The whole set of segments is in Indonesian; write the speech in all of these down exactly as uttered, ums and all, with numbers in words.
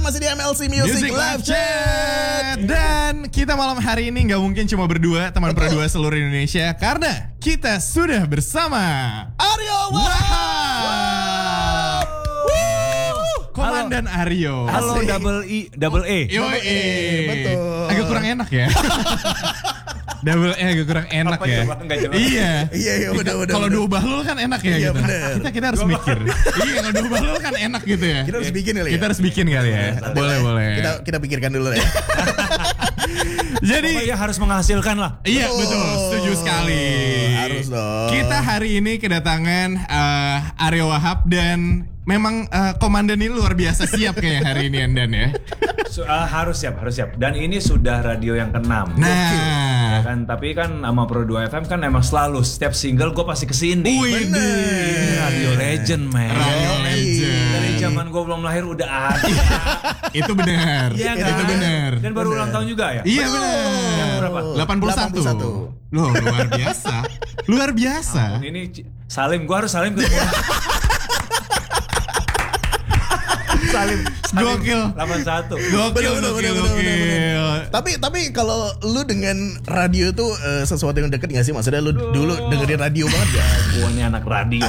masih di M L C Music, Music Live Chat. Dan kita malam hari ini gak mungkin cuma berdua, teman berdua seluruh Indonesia, karena kita sudah bersama Aryo Wahab. Komandan Aryo. Halo double E, double E. Yoi. Betul. Agak kurang enak ya. Double E agak kurang enak Apa ya. coba? Enggak jelas. Iya. Iya, iya, udah, udah. Kalau udah. dua bahlul kan enak ya Iya, gitu. bener. Kita kita harus mikir. Iya, kalau dua bahlul kan enak gitu ya. Kita harus bikin kali ya. Kita harus bikin kali ya. Boleh, boleh. Kita kita pikirkan dulu ya. Jadi Pokoknya harus menghasilkan lah. iya Betul. betul, setuju sekali. Harus dong. Kita hari ini kedatangan uh, Aryo Wahab dan memang uh, komandan ini luar biasa siap kayak hari ini Andan ya. So, uh, harus siap, harus siap. Dan ini sudah radio yang keenam. Nah, Kan, tapi kan sama Pro dua F M kan emang selalu setiap single gue pasti kesini. wih, Ini radio legend, man. Radio legend. Dari zaman gue belum lahir udah ada. Itu benar. Iya Itu kan? benar. Dan baru ulang tahun juga ya? Iya benar. Yang berapa? delapan puluh satu. delapan puluh satu. Loh, luar biasa. Luar biasa. Ini C- Salim, gue harus Salim ketemu. Salim, Salim Gokil. delapan puluh satu. Gokil, Bener, bener, gokil, bener, bener, gokil. Tapi tapi kalau lu dengan radio tuh eh, sesuatu yang deket gak sih? Maksudnya lu dulu dengerin radio banget gak? Gue nih anak radio.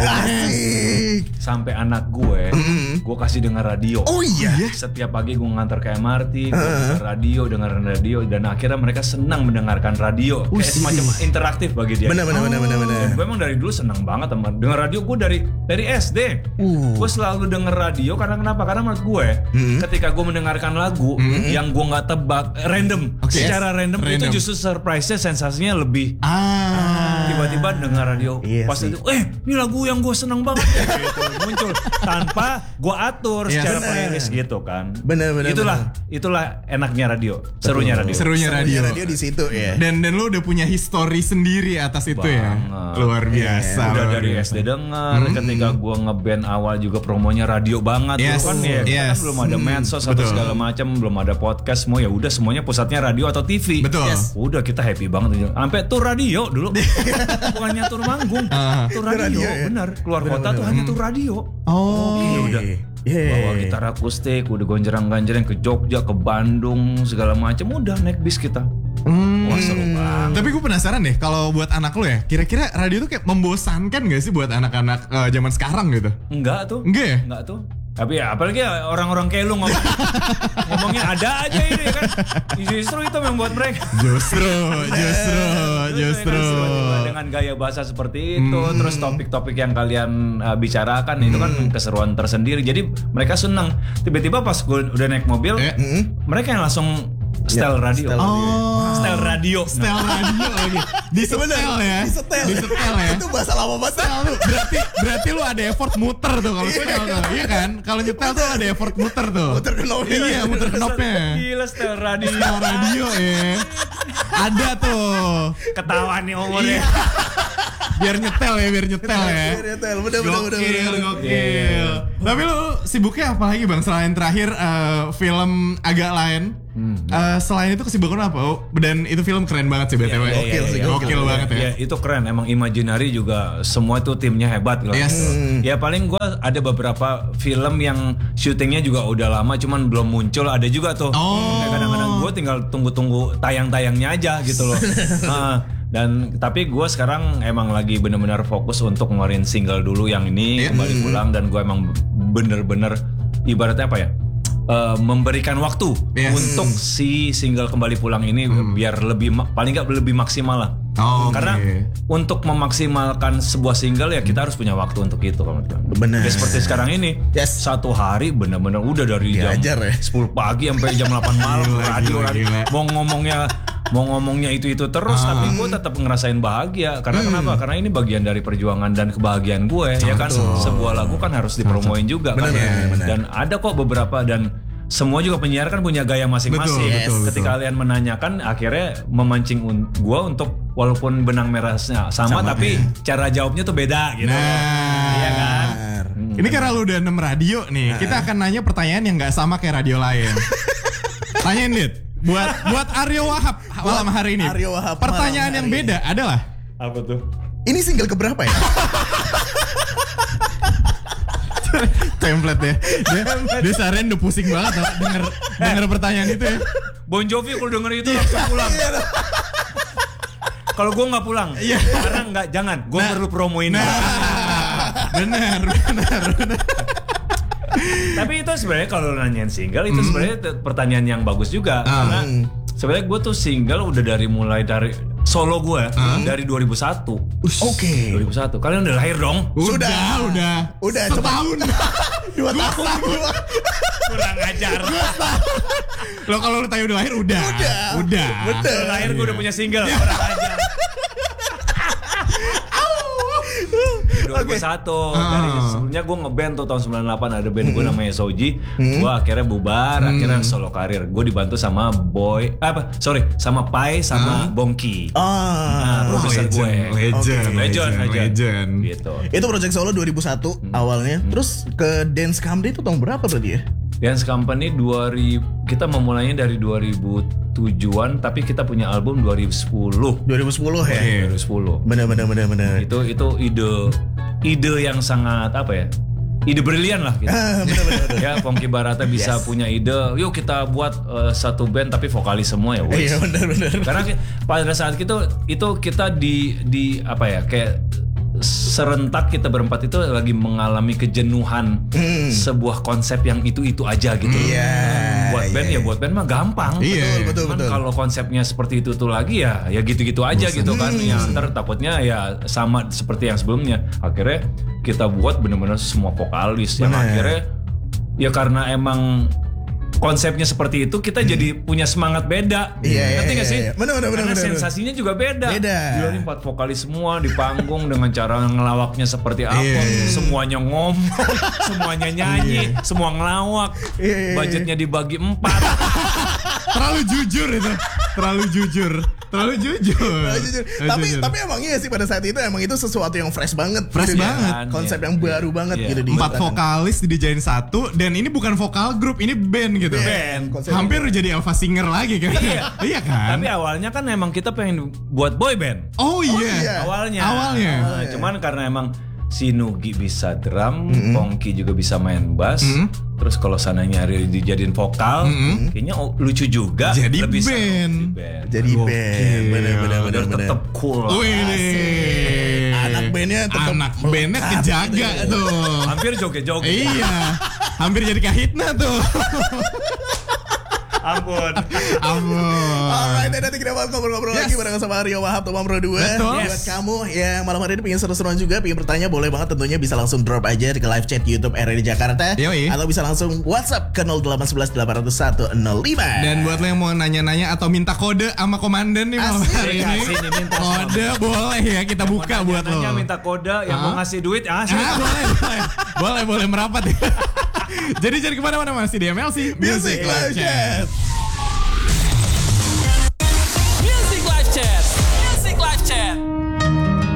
Asik. Sampai anak gue, gue kasih denger radio. Oh iya. Setiap pagi gue ngantar ke M R T, gue denger radio, dengerin radio, dan akhirnya mereka senang mendengarkan radio. Kayak semacam interaktif bagi dia. Benar benar benar benar benar. Gue emang dari dulu senang banget teman. Denger radio gue dari dari S D. Uh. Gue selalu denger radio karena kenapa? Karena menurut gue, ketika gue mendengarkan lagu yang gue nggak tebak, random, Oke. secara random, Random. itu justru surprise-nya, sensasinya lebih. Ah. Tiba-tiba dengar radio, Iya pas sih. itu, eh ini lagu yang gue seneng banget ya, gitu muncul tanpa gue atur Iya, secara bener. playlist gitu kan. Bener, bener, Itulah, itulah enaknya radio, serunya radio. Serunya radio. Radio di situ ya. Dan dan lu udah punya history sendiri atas itu ya. Banget. Luar biasa. Udah luar dari biasa. S D denger, ketika gue ngeband awal juga promonya radio banget. Yes, Dulu kan ya, kita yes. kan belum ada medsos atau betul. segala macam, belum ada podcast, semua ya udah semuanya pusatnya radio atau T V. Betul. Yes. Udah kita happy banget, sampai tur radio dulu, bukannya tur manggung, tur radio, radio ya? benar. Keluar Bener, kota bener. tuh hanya tur radio. Oh. Iya udah. Yeah. Bawa gitar akustik, udah gonjerang-ganjerang ke Jogja, ke Bandung, segala macam, udah naik bis kita. Hmm. Wah seru banget. Tapi gue penasaran deh, kalau buat anak lu ya, kira-kira radio tuh kayak membosankan gak sih buat anak-anak eh, zaman sekarang gitu? Enggak tuh. Enggak ya? Enggak tuh. Tapi ya apalagi ya orang-orang kayak lu ngomong, ngomongnya ada aja ini kan. Justru itu yang buat mereka. Justru, justru, justru. Dengan gaya bahasa seperti itu, terus topik-topik yang kalian uh, bicarakan itu kan keseruan tersendiri. Jadi mereka senang. Tiba-tiba pas gue udah naik mobil, Eh. mereka yang langsung style radio. style Oh. Style radio. Style radio lagi. Di setel ya. Di setel. Di setel ya. Itu bahasa lama banget. Setel tuh berarti berarti lu ada effort muter tuh kalau setel tuh. Iya kan? Kalau nyetel tuh ada effort muter tuh. Muter knopnya. Iya, muter knopnya. Gila style radio. Style radio ya. Ada tuh. Ketawa nih umurnya. Biar nyetel ya, biar nyetel ya. Biar nyetel, bener, bener, bener, Gokil, bener. gokil. Tapi lu sibuknya apa lagi Bang? Selain terakhir eh, film agak lain. Eh, selain itu kesibukan apa? Oh, dan itu film keren banget sih B T W. Iya, iya, Gokil iya, sih, iya. Gokil Iya, banget ya. iya, itu keren. Emang Imaginary juga semua itu timnya hebat gitu. Yes. Ya paling gue ada beberapa film yang syutingnya juga udah lama cuman belum muncul. Ada juga tuh. Oh. Kayak kadang-kadang gue tinggal tunggu-tunggu tayang-tayangnya aja gitu loh. Nah, dan tapi gue sekarang emang lagi bener-bener fokus untuk ngeluarin single dulu yang ini Iya. kembali pulang, dan gue emang bener-bener ibaratnya apa ya? eh, memberikan waktu Yes. untuk si single kembali pulang ini biar lebih ma- paling nggak lebih maksimal lah. Oh, Karena oke. untuk memaksimalkan sebuah single ya kita harus punya waktu untuk itu kan. Benar. Ya, seperti sekarang ini Yes. satu hari benar-benar udah dari jam Diajar ya. sepuluh pagi sampai jam delapan malam Gila, radio gila, radio. gila. Mau ngomongnya mau ngomongnya itu-itu terus, Ah. tapi gue tetap ngerasain bahagia. Karena kenapa? Karena ini bagian dari perjuangan dan kebahagiaan gue. Ya kan, sebuah lagu kan harus dipromoin juga kan. Benar, benar. Dan ada kok beberapa, dan semua juga penyiar kan punya gaya masing-masing. Betul, betul, Ketika kalian menanyakan, akhirnya memancing un- gue untuk walaupun benang merahnya sama, Sama, tapi ya. cara jawabnya tuh beda gitu. Nah, Iya kan? Benar. Ini karena lu udah enam radio nih, kita akan nanya pertanyaan yang nggak sama kayak radio lain. Tanyain Dit, buat buat Aryo Wahab malam hari ini. Aryo Wahab Pertanyaan malam yang hari beda adalah, Apa tuh? Ini single keberapa ya? template ya. Dia, dia seharian udah pusing banget loh denger, denger pertanyaan itu ya. Bon Jovi kalau denger itu langsung pulang. Kalau gue nggak pulang, karena nggak jangan, gue Nah. perlu promoin. Nah, benar, benar, benar. Tapi itu sebenarnya kalau nanyain single itu sebenarnya te- pertanyaan yang bagus juga karena sebenarnya gue tuh single udah dari mulai dari solo gue dari dua ribu satu. Oke. dua ribu satu. Kalian udah lahir dong? Udah, udah. Udah, setahun. Dua tahun. Kurang ajar. Lo kalau lu tanya udah lahir udah. Udah. Udah. Betul. Udah lahir gue udah punya single. Kurang ajar. dua ribu satu dari sebelumnya gue ngeband tuh tahun sembilan puluh delapan ada band gue namanya Soji. Gue akhirnya bubar, akhirnya solo karir. Gue dibantu sama Boy, apa? Sorry, sama Pai sama Bongki. Ah. Nah, produser gue. Legend, legend, Legend, legend, legend. legend. Gitu. Itu Project Solo dua ribu satu awalnya. Terus ke Dance Company itu tahun berapa berarti ya? Dance Company dua ribu kita memulainya dari dua ribu tujuan tapi kita punya album dua ribu sepuluh. dua ribu sepuluh ya? dua ribu sepuluh. Benar benar benar benar. Itu itu ide ide yang sangat apa ya? Ide brilian lah gitu. Ah, benar benar. Ya Pongki Barata bisa punya ide, yuk kita buat uh, satu band tapi vokalis semua ya wes. Iya benar benar. Karena ki- pada saat itu itu kita di di apa ya kayak serentak kita berempat itu lagi mengalami kejenuhan sebuah konsep yang itu-itu aja gitu. Iya, Buat band iya. ya buat band mah gampang. Iya. Betul betul Cuman betul. kalau konsepnya seperti itu tuh lagi ya ya gitu-gitu aja gitu kan. Ya ntar takutnya ya sama seperti yang sebelumnya. Akhirnya kita buat benar-benar semua vokalis yang Benar. akhirnya ya karena emang konsepnya seperti itu kita jadi punya semangat beda. Iya, Ngerti iya, gak sih? iya. Benar, benar, Karena benar, benar. sensasinya juga beda. Beda. Gila nih empat vokalis semua di panggung dengan cara ngelawaknya seperti apa. Iya. Semuanya ngomong, semuanya nyanyi, semua ngelawak. Iya, iya, iya. Budgetnya dibagi empat. Terlalu jujur itu. Terlalu jujur. Terlalu jujur. Nah, jujur. Terlalu Tapi jujur. tapi emang iya sih pada saat itu emang itu sesuatu yang fresh banget. Fresh gitu ya. banget. Konsep Iya. yang baru banget Iya. gitu di Empat Tangan. vokalis dijadiin satu dan ini bukan vokal grup, ini band gitu. Band. Konsep Hampir jadi Alpha Singer lagi kan. Iya. Iya kan? Tapi awalnya kan emang kita pengen buat boy band. Oh iya. iya. Awalnya. Awalnya. Nah, cuman karena emang si Nugi bisa drum, Pongki juga bisa main bass. Terus kalau sana nyari dijadiin vokal, kayaknya oh, lucu juga. Jadi Lebih seru band. di band. Jadi Gokil. band. Bener bener bener Biar bener. tetap cool. Wih nih. Anak bandnya tetap Anak bandnya melekat kejaga gitu. tuh. Hampir joget-joget. Iya. Hampir jadi Kahitna tuh. Ampun. Ampun. Alright, dan nanti kita bakal ngobrol-ngobrol Yes. lagi bareng sama Rio Wahab Tomam Pro dua. Betul. Buat Yes. kamu yang malam hari ini pengen seru-seruan juga, pengen bertanya, boleh banget tentunya bisa langsung drop aja di ke live chat YouTube R R D Jakarta. Yoi. Atau bisa langsung WhatsApp ke nol delapan satu satu delapan nol satu nol lima. Dan buat lo yang mau nanya-nanya atau minta kode sama komandan nih malam Asik. hari ini, Kasih nih, minta kode boleh ya kita buka buat lo. Nanya minta kode yang mau ngasih duit, ah sih. Ah, boleh, boleh, boleh, boleh merapat ya. Jadi jangan kemana-mana, masih di M L C Music Live Chat.